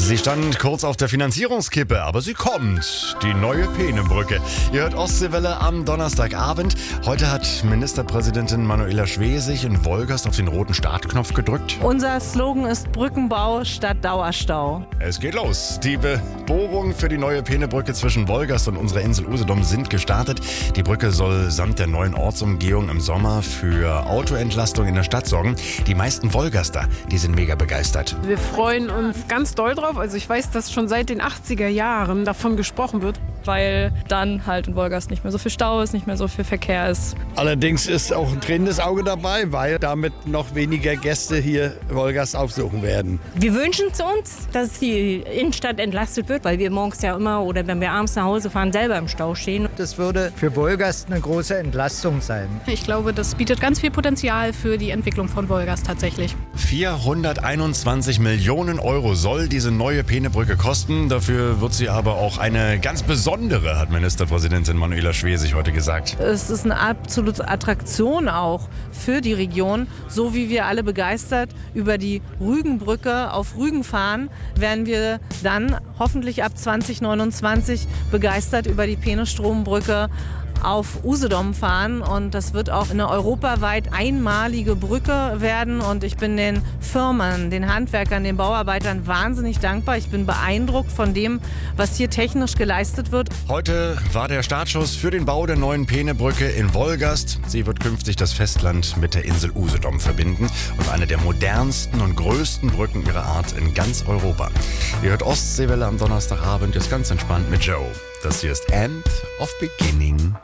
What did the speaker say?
Sie stand kurz auf der Finanzierungskippe, aber sie kommt. Die neue Peenebrücke. Ihr hört Ostseewelle am Donnerstagabend. Heute hat Ministerpräsidentin Manuela Schwesig in Wolgast auf den roten Startknopf gedrückt. Unser Slogan ist Brückenbau statt Dauerstau. Es geht los. Die Bebohrungen für die neue Peenebrücke zwischen Wolgast und unserer Insel Usedom sind gestartet. Die Brücke soll samt der neuen Ortsumgehung im Sommer für Autoentlastung in der Stadt sorgen. Die meisten Wolgaster, die sind mega begeistert. Wir freuen uns ganz doll drauf. Also ich weiß, dass schon seit den 80er Jahren davon gesprochen wird. Weil dann halt in Wolgast nicht mehr so viel Stau ist, nicht mehr so viel Verkehr ist. Allerdings ist auch ein tränendes Auge dabei, weil damit noch weniger Gäste hier Wolgast aufsuchen werden. Wir wünschen es uns, dass die Innenstadt entlastet wird, weil wir morgens ja immer oder wenn wir abends nach Hause fahren, selber im Stau stehen. Das würde für Wolgast eine große Entlastung sein. Ich glaube, das bietet ganz viel Potenzial für die Entwicklung von Wolgast tatsächlich. 421 Millionen Euro soll diese neue Peenebrücke kosten. Dafür wird sie aber auch eine ganz besondere, hat Ministerpräsidentin Manuela Schwesig heute gesagt. Es ist eine absolute Attraktion auch für die Region. So wie wir alle begeistert über die Rügenbrücke auf Rügen fahren, werden wir dann hoffentlich ab 2029 begeistert über die Peenestrombrücke auf Usedom fahren, und das wird auch eine europaweit einmalige Brücke werden, und ich bin den Firmen, den Handwerkern, den Bauarbeitern wahnsinnig dankbar. Ich bin beeindruckt von dem, was hier technisch geleistet wird. Heute war der Startschuss für den Bau der neuen Peenebrücke in Wolgast. Sie wird künftig das Festland mit der Insel Usedom verbinden und eine der modernsten und größten Brücken ihrer Art in ganz Europa. Ihr hört Ostseewelle am Donnerstagabend, ist ganz entspannt mit Joe. Das hier ist End of Beginning.